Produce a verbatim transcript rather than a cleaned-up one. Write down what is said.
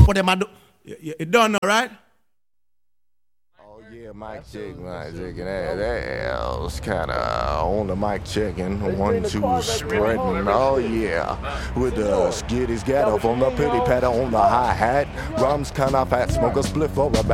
of them. I do. You, you, you don't know, right? Oh yeah, mic check, mic check. That, that was kind of on the mic checking. One, two, spreading. Oh yeah, with the skitties get up on the pity patter on the hi hat. Drums kind of fat, smoke a spliff for a